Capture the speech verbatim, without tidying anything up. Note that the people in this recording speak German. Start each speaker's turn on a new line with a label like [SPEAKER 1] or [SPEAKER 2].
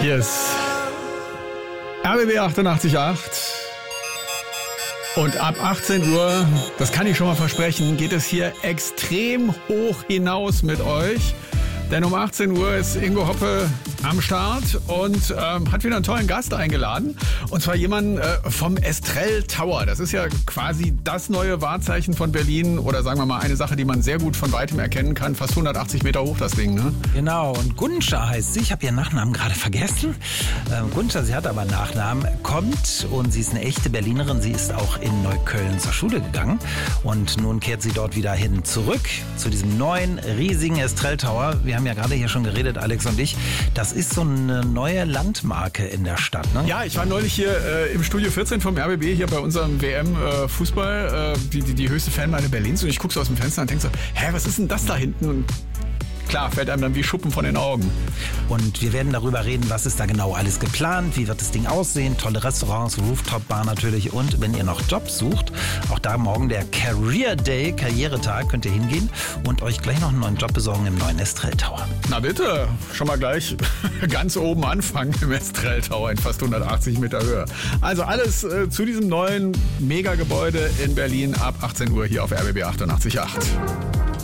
[SPEAKER 1] Hier ist R B B achtundachtzig Komma acht. Und ab achtzehn Uhr, das kann ich schon mal versprechen, geht es hier extrem hoch hinaus mit euch. Denn um achtzehn Uhr ist Ingo Hoppe am Start und ähm, hat wieder einen tollen Gast eingeladen. Und zwar jemanden äh, vom Estrell Tower. Das ist ja quasi das neue Wahrzeichen von Berlin. Oder sagen wir mal eine Sache, die man sehr gut von weitem erkennen kann. Fast hundertachtzig Meter hoch das Ding, ne?
[SPEAKER 2] Genau. Und Gunscha heißt sie. Ich habe ihren Nachnamen gerade vergessen. Ähm, Gunscha, sie hat aber einen Nachnamen. Kommt und sie ist eine echte Berlinerin. Sie ist auch in Neukölln zur Schule gegangen. Und nun kehrt sie dort wieder hin zurück zu diesem neuen, riesigen Estrell Tower. Wir haben ja gerade hier schon geredet, Alex und ich. Das ist so eine neue Landmarke in der Stadt, ne?
[SPEAKER 1] Ja, ich war neulich hier äh, im Studio vierzehn vom R B B, hier bei unserem W M-Fußball, äh, die, die, die höchste Fanmeile Berlins. Und ich gucke so aus dem Fenster und denke so, hä, was ist denn das da hinten? Und klar, fällt einem dann wie Schuppen von den Augen.
[SPEAKER 2] Und wir werden darüber reden, was ist da genau alles geplant, wie wird das Ding aussehen, tolle Restaurants, Rooftop-Bar natürlich. Und wenn ihr noch Jobs sucht, auch da morgen der Career Day, Karrieretag, könnt ihr hingehen und euch gleich noch einen neuen Job besorgen im neuen Estrell Tower.
[SPEAKER 1] Na bitte, schon mal gleich ganz oben anfangen im Estrell Tower in fast hundertachtzig Meter Höhe. Also alles äh, zu diesem neuen Megagebäude in Berlin ab achtzehn Uhr hier auf R B B achtundachtzig Komma acht.